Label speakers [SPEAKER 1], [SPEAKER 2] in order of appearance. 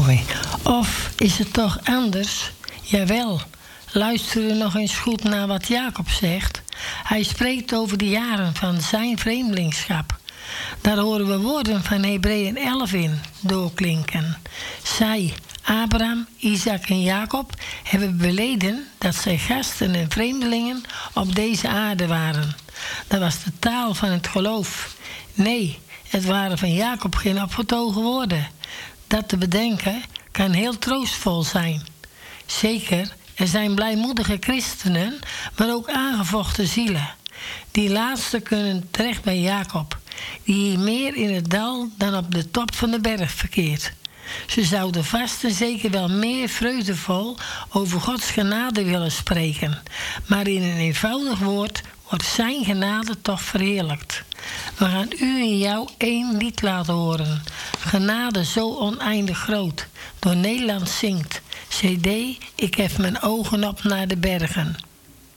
[SPEAKER 1] Mooi. Of is het toch anders? Jawel. Luisteren we nog eens goed naar wat Jacob zegt. Hij spreekt over de jaren van zijn vreemdelingschap. Daar horen we woorden van Hebreeën 11 in doorklinken. Zij, Abraham, Isaac en Jacob, hebben beleden dat zij gasten en vreemdelingen op deze aarde waren. Dat was de taal van het geloof. Nee, het waren van Jacob geen opgetogen woorden. Dat te bedenken kan heel troostvol zijn. Zeker, er zijn blijmoedige christenen, maar ook aangevochten zielen. Die laatste kunnen terecht bij Jacob, die meer in het dal dan op de top van de berg verkeert. Ze zouden vast en zeker wel meer vreugdevol over Gods genade willen spreken. Maar in een eenvoudig woord wordt zijn genade toch verheerlijkt. We gaan u en jou één lied laten horen. Genade zo oneindig groot. Door Nederland zingt. CD, ik hef mijn ogen op naar de bergen.